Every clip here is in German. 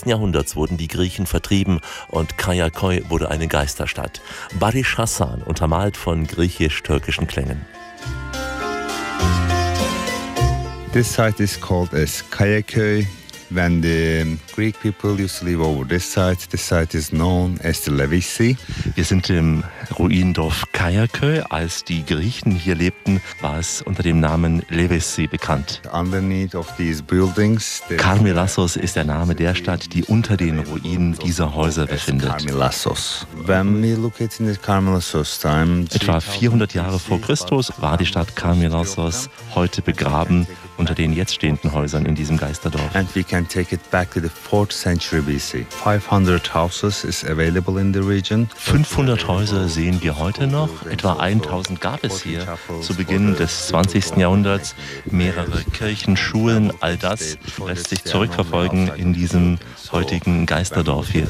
Jahrhunderts wurden die Griechen vertrieben und Kayakköy wurde eine Geisterstadt. Barış Hasan, untermalt von griechisch-türkischen Klängen. This site is called as Kayakköy. When the Greek people used to live over this site is known as the Levisi. Wir sind im Ruinendorf Kayakköy. Als die Griechen hier lebten, war es unter dem Namen Levisi bekannt. Underneath of these buildings, Karmelassos ist der Name der Stadt, die unter den Ruinen dieser Häuser befindet. Karmelassos. When we look at in the Karmelassos time, etwa 400 Jahre vor Christus war die Stadt Karmelassos heute begraben unter den jetzt stehenden Häusern in diesem Geisterdorf. And we can take it back to the 4th century BC. 500 houses is available in the region. 500 Häuser sehen wir heute noch. Etwa 1000 gab es hier zu Beginn des 20. Jahrhunderts. Mehrere Kirchen, Schulen, all das lässt sich zurückverfolgen in diesem heutigen Geisterdorf hier.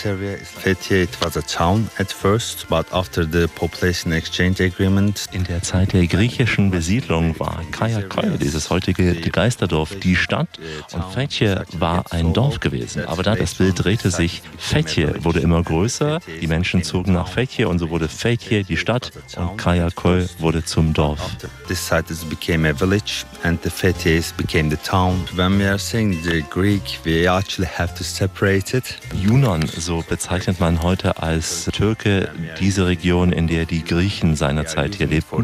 In der Zeit der griechischen Besiedlung war Kayakköy, dieses heutige Geisterdorf, die Stadt, und Fethiye war ein Dorf gewesen. Aber da das Bild drehte sich, Fethiye wurde immer größer, die Menschen zogen nach Fethiye und so wurde Fethiye die Stadt und Kayakköy wurde zum Dorf. This site became a village and the Fethiye became the town. When we are saying the Greek, we actually have to separate it. Yunan, so bezeichnet man heute als Türke diese Region, in der die Griechen seinerzeit hier lebten.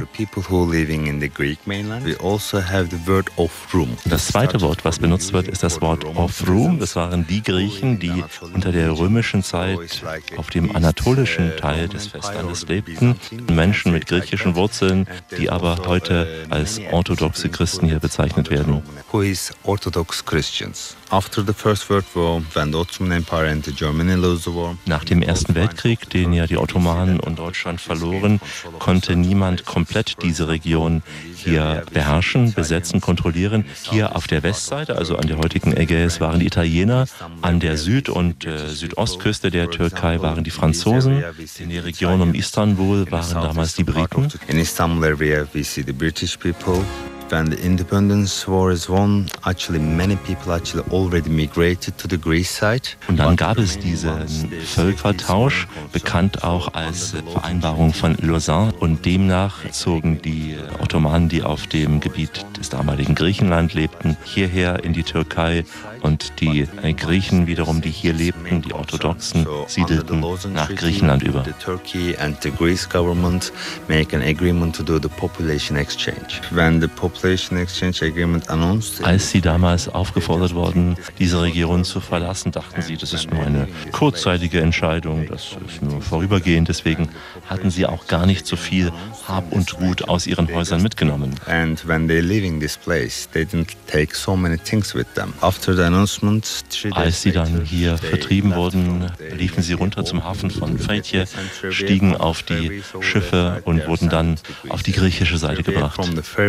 Das zweite Wort, was benutzt wird, ist das Wort Ofrum. Das waren die Griechen, die unter der römischen Zeit auf dem anatolischen Teil des Festlandes lebten. Menschen mit griechischen Wurzeln, die aber heute als orthodoxe Christen hier bezeichnet werden. Who is Orthodox Christians? After the First World War, when the Ottoman Empire and Germany lost the war. Nach dem Ersten Weltkrieg, den ja die Ottomanen und Deutschland verloren, konnte niemand komplett diese Region hier beherrschen, besetzen, kontrollieren. Hier auf der Westseite, also an der heutigen Ägäis, waren die Italiener. An der Süd- und Südostküste der Türkei waren die Franzosen. In der Region um Istanbul waren damals die Briten. In Istanbul area we see the British people. When the independence war is won, many people already migrated to the Greece side. Und dann gab es diesen Völkertausch, bekannt auch als Vereinbarung von Lausanne. Und demnach zogen die Ottomanen, die auf dem Gebiet des damaligen Griechenland lebten, hierher in die Türkei. Und die Griechen wiederum, die hier lebten, die Orthodoxen, siedelten nach Griechenland über. The Turkey and the Greece government make an agreement to do the population exchange. When the population exchange agreement announced, als sie damals aufgefordert wurden, diese Region zu verlassen, dachten sie, das ist nur eine kurzzeitige Entscheidung, das ist nur vorübergehend. Deswegen hatten sie auch gar nicht so viel Hab und Gut aus ihren Häusern mitgenommen. And when they leaving this place, they didn't take so many things with them. After the announcement, als sie dann hier vertrieben wurden, liefen sie runter zum Hafen von Fethiye, stiegen auf die Schiffe und wurden dann auf die griechische Seite gebracht.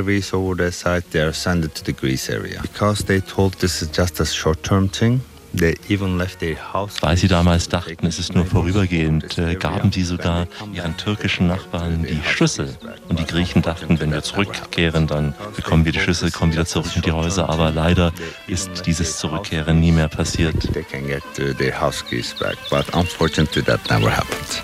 They are sent to the Greece area because they told this is just a short-term thing. They even left their house. Weil sie damals dachten, es ist nur vorübergehend, gaben sie sogar ihren türkischen Nachbarn die Schlüssel. Und die Griechen dachten, wenn wir zurückkehren, dann bekommen wir die Schlüssel, kommen wieder zurück in die Häuser. Aber leider ist dieses Zurückkehren nie mehr passiert. They can get their house keys back, but unfortunately that never happened.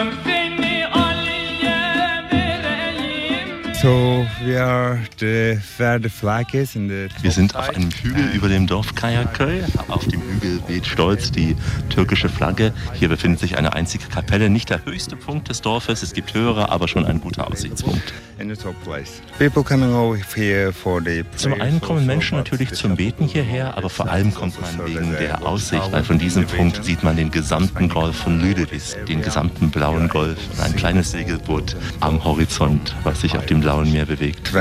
So where the flag is Wir sind auf einem Hügel über dem Dorf Kayakköy. Auf dem Hügel weht stolz die türkische Flagge. Hier befindet sich eine einzige Kapelle, nicht der höchste Punkt des Dorfes. Es gibt höhere, aber schon ein guter Aussichtspunkt. Zum einen kommen Menschen natürlich zum Beten hierher, aber vor allem kommt man wegen der Aussicht, weil von diesem Punkt sieht man den gesamten Golf von Lüderitz, den gesamten blauen Golf und ein kleines Segelboot am Horizont, was sich auf dem blauen Meer bewegt.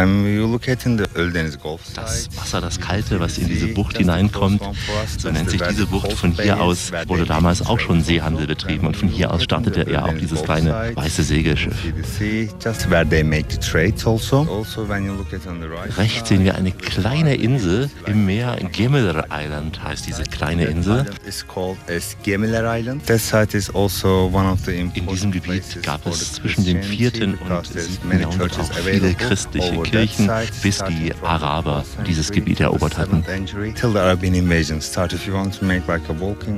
Das Wasser, das Kalte, was in diese Bucht hineinkommt, so nennt sich diese Bucht. Von hier aus wurde damals auch schon Seehandel betrieben und von hier aus startete er auch dieses kleine weiße Segelschiff. Rechts sehen wir eine kleine Insel im Meer. Gemiller Island heißt diese kleine Insel. In diesem Gebiet gab es zwischen dem 4. und 7. Jahrhundert auch viele christliche Kirchen, bis die Araber dieses Gebiet erobert hatten.